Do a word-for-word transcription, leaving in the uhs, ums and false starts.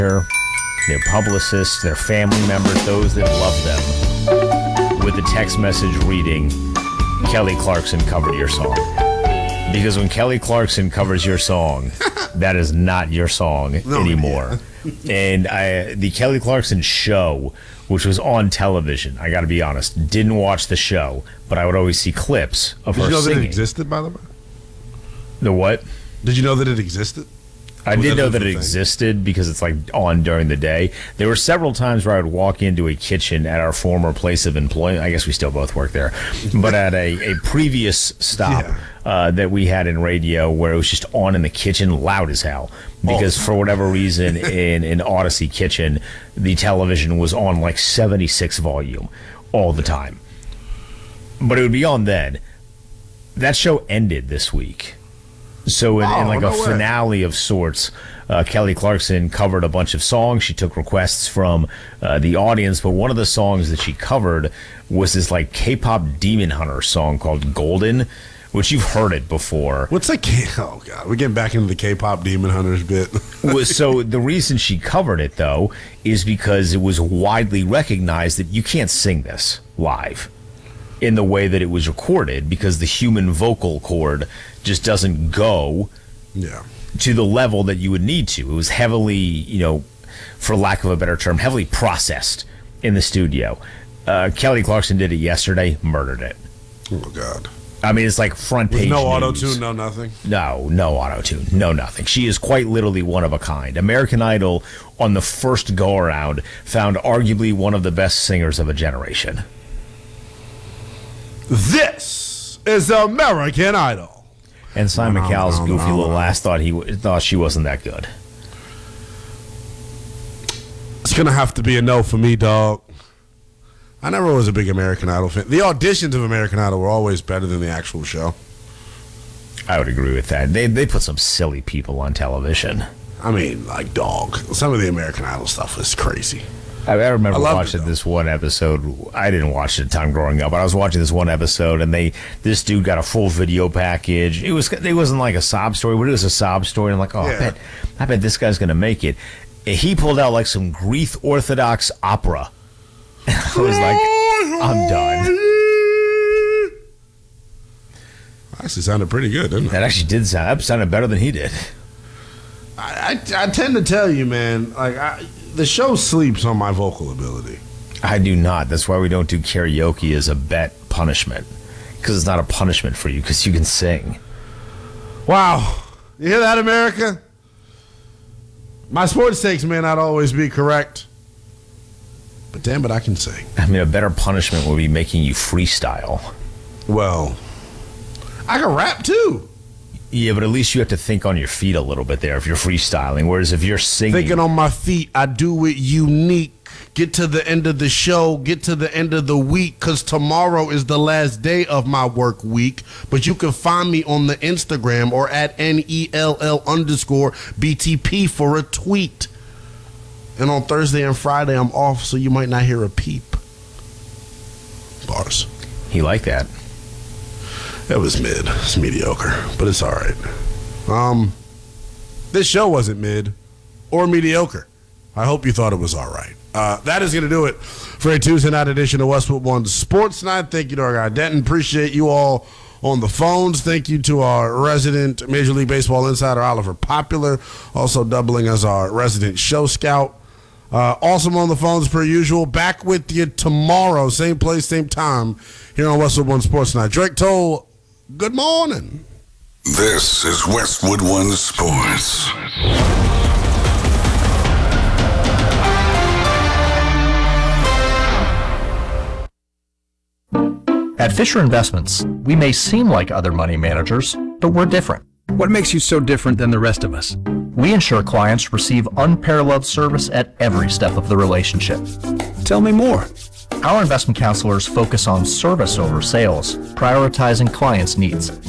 their publicists, their family members, those that love them, with a text message reading, Kelly Clarkson covered your song. Because when Kelly Clarkson covers your song, that is not your song no, anymore. Yeah. And I, the Kelly Clarkson show, which was on television, I got to be honest, didn't watch the show, but I would always see clips of Did her you know singing. that it existed, by the way? The what? Did you know that it existed? I did know that it existed because it's like on during the day. There were several times where I would walk into a kitchen at our former place of employment. I guess we still both work there, but at a, a previous stop yeah. uh, that we had in radio where it was just on in the kitchen, loud as hell. Because oh. for whatever reason, in an Odyssey kitchen, the television was on like seventy-six volume all the time. But it would be on then. That show ended this week. So in, oh, in like no a way. finale of sorts, uh, Kelly Clarkson covered a bunch of songs. She took requests from uh, the audience, but one of the songs that she covered was this like K-pop Demon Hunter song called Golden, which you've heard it before. What's like? Oh God, we're getting back into the K-pop Demon Hunters bit. So the reason she covered it though is because it was widely recognized that you can't sing this live in the way that it was recorded, because the human vocal cord just doesn't go yeah. to the level that you would need to. It was heavily, you know, for lack of a better term, heavily processed in the studio. Uh, Kelly Clarkson did it yesterday, murdered it. Oh, God. I mean, it's like front page With no news. auto-tune, no nothing? No, no auto-tune, no nothing. She is quite literally one of a kind. American Idol, on the first go-around, found arguably one of the best singers of a generation. This is American Idol. And Simon no, Cowell's no, goofy no, little no. ass thought he thought she wasn't that good. It's gonna have to be a no for me, dog. I never was a big American Idol fan. The auditions of American Idol were always better than the actual show. I would agree with that. They they put some silly people on television. I mean, like, dog. Some of the American Idol stuff was crazy. I, I remember I watching it, this one episode. I didn't watch it a ton growing up, but I was watching this one episode, and they this dude got a full video package. It was it wasn't like a sob story, but it was a sob story. I'm like, oh, yeah. I bet I bet this guy's gonna make it. He pulled out like some Greek Orthodox opera. I was like, I'm done. Actually sounded pretty good, didn't it? That actually did sound. That sounded better than he did. I, I, I tend to tell you, man, like I, the show sleeps on my vocal ability. I do not. That's why we don't do karaoke as a bet punishment, because it's not a punishment for you, because you can sing. Wow, you hear that, America? My sports takes may not always be correct, but damn it, I can sing. I mean, a better punishment would be making you freestyle. Well, I can rap too. Yeah, but at least you have to think on your feet a little bit there if you're freestyling. Whereas if you're singing... Thinking on my feet, I do it unique. Get to the end of the show, get to the end of the week, because tomorrow is the last day of my work week. But you can find me on the Instagram or at N E L L underscore B T P for a tweet. And on Thursday and Friday, I'm off, so you might not hear a peep. Bars. He liked that. It was mid. It's mediocre, but it's all right. Um, this show wasn't mid or mediocre. I hope you thought it was all right. Uh, that is going to do it for a Tuesday night edition of Westwood One Sports Night. Thank you to our guy Denton. Appreciate you all on the phones. Thank you to our resident Major League Baseball insider, Oliver Popular, also doubling as our resident show scout. Uh, awesome on the phones per usual. Back with you tomorrow, same place, same time, here on Westwood One Sports Night. Drake Toll, good morning. This is Westwood One Sports. At Fisher Investments, we may seem like other money managers, but we're different. What makes you so different than the rest of us? We ensure clients receive unparalleled service at every step of the relationship. Tell me more. Our investment counselors focus on service over sales, prioritizing clients' needs.